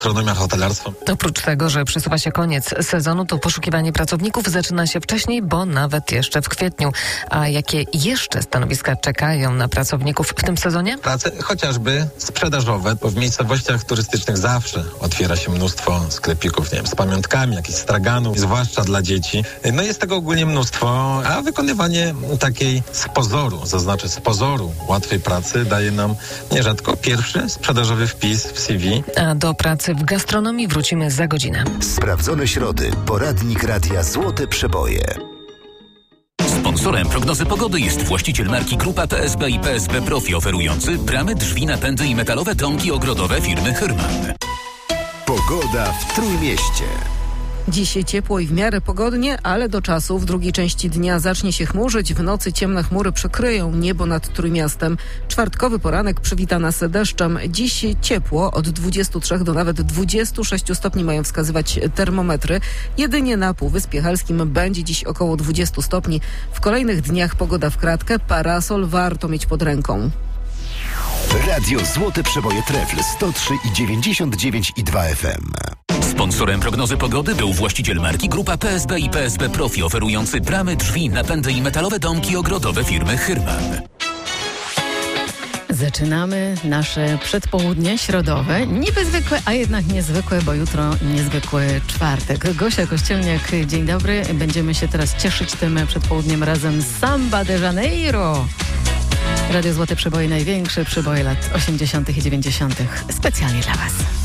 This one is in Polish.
gastronomia, hotelarstwo. Oprócz tego, że przesuwa się koniec sezonu, to poszukiwanie pracowników zaczyna się wcześniej, bo nawet jeszcze w kwietniu. A jakie jeszcze stanowiska czekają na pracowników w tym sezonie? Prace chociażby sprzedażowe, bo w miejscowościach turystycznych zawsze otwiera się mnóstwo sklepików, nie wiem, z pamiątkami, jakichś straganów, zwłaszcza dla dzieci. No jest tego ogólnie mnóstwo, a wykonywanie takiej z pozoru łatwej pracy daje nam nierzadko pierwszy sprzedażowy wpis w CV. A do pracy w gastronomii wrócimy za godzinę. Sprawdzone środy. Poradnik Radia Złote Przeboje. Sponsorem prognozy pogody jest właściciel marki Grupa PSB i PSB Profi, oferujący bramy, drzwi, napędy i metalowe domki ogrodowe firmy Hyrman. Pogoda w Trójmieście. Dziś ciepło i w miarę pogodnie, ale do czasu w drugiej części dnia zacznie się chmurzyć. W nocy ciemne chmury przykryją niebo nad Trójmiastem. Czwartkowy poranek przywita nas deszczem. Dziś ciepło, od 23 do nawet 26 stopni mają wskazywać termometry. Jedynie na Półwyspie Helskim będzie dziś około 20 stopni. W kolejnych dniach pogoda w kratkę, parasol warto mieć pod ręką. Radio Złote Przeboje Trefl 103,99,2 FM. Sponsorem prognozy pogody był właściciel marki Grupa PSB i PSB Profi, oferujący bramy, drzwi, napędy i metalowe domki ogrodowe firmy Hyrman. Zaczynamy nasze przedpołudnie środowe. Niby zwykłe, a jednak niezwykłe, bo jutro niezwykły czwartek. Gosia Kościelniak, dzień dobry. Będziemy się teraz cieszyć tym przedpołudniem razem z Samba de Janeiro. Radio Złote Przeboje, największe przeboje lat 80. i 90. Specjalnie dla Was.